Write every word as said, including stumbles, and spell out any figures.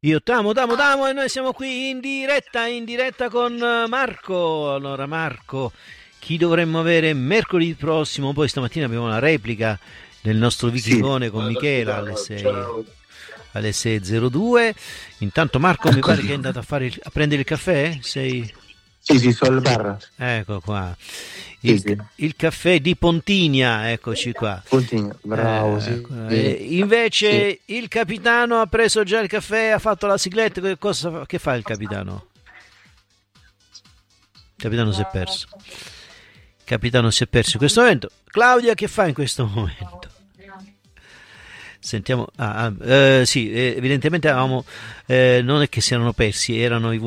Io t'amo, t'amo, t'amo e noi siamo qui in diretta, in diretta con Marco. Allora Marco, chi dovremmo avere mercoledì prossimo? Poi stamattina abbiamo la replica del nostro Vichingone sì, con Michela alle sei, alle sei e zero due. Intanto Marco mi pare che è andato a, fare il, a prendere il caffè? Sei... Sì, sì, sto al bar. Ecco qua. Il, sì, sì. il caffè di Pontigna, eccoci qua. Pontigna, bravo. Eh, sì. eh, invece sì. Il capitano ha preso già il caffè, ha fatto la sigletta. Che, cosa, che fa il capitano? Il capitano si è perso. Il capitano si è perso in questo momento. Claudia, che fa in questo momento? Sentiamo. Ah, ah, eh, sì, eh, evidentemente avevamo, eh, non è che si erano persi, erano i